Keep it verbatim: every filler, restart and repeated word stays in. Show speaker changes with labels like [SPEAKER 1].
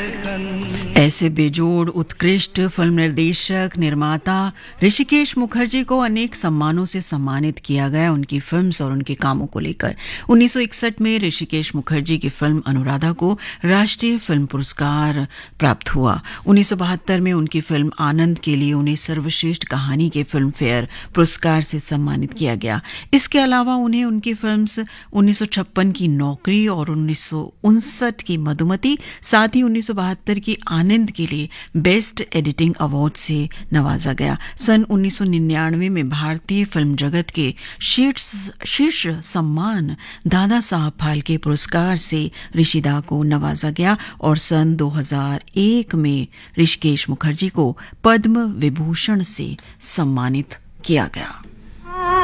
[SPEAKER 1] ऐसे बेजोड़ उत्कृष्ट फिल्म निर्देशक निर्माता ऋषिकेश मुखर्जी को अनेक सम्मानों से सम्मानित किया गया उनकी फिल्म्स और उनके कामों को लेकर। उन्नीस सौ इकसठ में ऋषिकेश मुखर्जी की फिल्म अनुराधा को राष्ट्रीय फिल्म पुरस्कार प्राप्त हुआ। उन्नीस सौ बहत्तर में उनकी फिल्म आनंद के लिए उन्हें सर्वश्रेष्ठ कहानी के फिल्म फेयर पुरस्कार से सम्मानित किया गया। इसके अलावा उन्हें उनकी फिल्म्स उन्नीस सौ छप्पन की नौकरी और उन्नीस सौ उनसठ की मधुमती, साथ ही उन्नीस सौ बहत्तर की आनंद के लिए बेस्ट एडिटिंग अवार्ड से नवाजा गया। सन उन्नीस सौ निन्यानवे में भारतीय फिल्म जगत के शीर्ष शीर्ष सम्मान दादा साहब फाल्के पुरस्कार से ऋषिदा को नवाजा गया और सन दो हज़ार एक में ऋषिकेश मुखर्जी को पद्म विभूषण से सम्मानित किया गया।